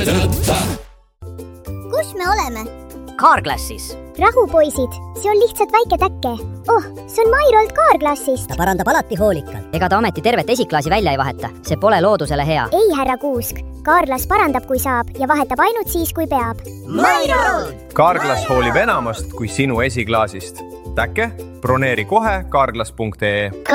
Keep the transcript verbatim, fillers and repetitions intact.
Kus me oleme? Carglassis. Rahu, poisid, see on lihtsalt väike täkke. Oh, see on Mairolt Carglassist. Ta parandab alati hoolikalt. Ega ta ometi tervet esiklaasi välja ei vaheta. See pole loodusele hea. Ei, härra Kuusk. Carglass parandab, kui saab ja vahetab ainult siis, kui peab. Mairolt! Carglass hoolib enamast kui sinu esiklaasist. Täkke, broneeri kohe carglass punkt ee.